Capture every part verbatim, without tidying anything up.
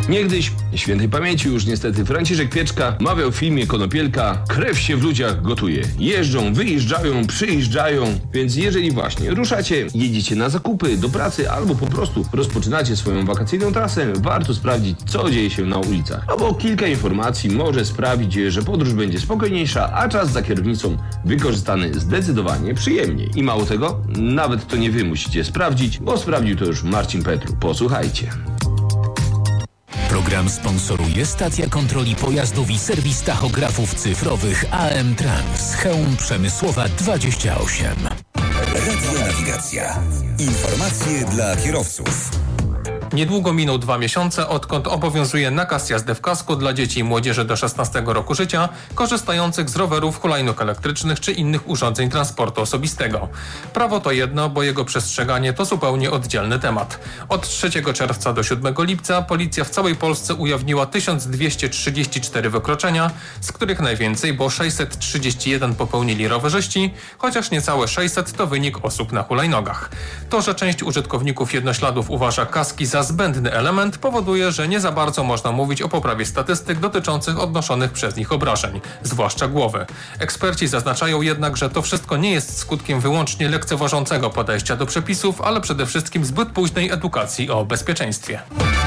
Niegdyś, świętej pamięci już niestety, Franciszek Pieczka mawiał w filmie Konopielka: krew się w ludziach gotuje. Jeżdżą, wyjeżdżają, przyjeżdżają. Więc jeżeli właśnie ruszacie, jedziecie na zakupy, do pracy albo po prostu rozpoczynacie swoją wakacyjną trasę, warto sprawdzić, co dzieje się na ulicach. No bo kilka informacji może sprawić, że podróż będzie spokojniejsza, a czas za kierownicą wykorzystany zdecydowanie przyjemniej. I mało tego, nawet to nie wy musicie sprawdzić, bo sprawdził to już Marcin Petru. Posłuchajcie. Program sponsoruje stacja kontroli pojazdów i serwis tachografów cyfrowych A M Trans, Chełm Przemysłowa dwadzieścia osiem. Radio Nawigacja. Informacje dla kierowców. Niedługo miną dwa miesiące, odkąd obowiązuje nakaz jazdy w kasku dla dzieci i młodzieży do szesnastego roku życia, korzystających z rowerów, hulajnóg elektrycznych czy innych urządzeń transportu osobistego. Prawo to jedno, bo jego przestrzeganie to zupełnie oddzielny temat. Od trzeciego czerwca do siódmego lipca policja w całej Polsce ujawniła tysiąc dwieście trzydzieści cztery wykroczenia, z których najwięcej, bo sześćset trzydzieści jeden popełnili rowerzyści, chociaż niecałe sześćset to wynik osób na hulajnogach. To, że część użytkowników jednośladów uważa kaski za zbędny element, powoduje, że nie za bardzo można mówić o poprawie statystyk dotyczących odnoszonych przez nich obrażeń, zwłaszcza głowy. Eksperci zaznaczają jednak, że to wszystko nie jest skutkiem wyłącznie lekceważącego podejścia do przepisów, ale przede wszystkim zbyt późnej edukacji o bezpieczeństwie.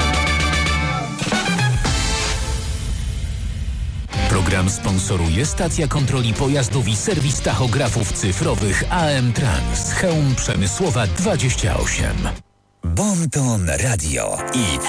Program sponsoruje stacja kontroli pojazdów i serwis tachografów cyfrowych A M Trans, Chełm Przemysłowa dwadzieścia osiem. Bon Ton Radio i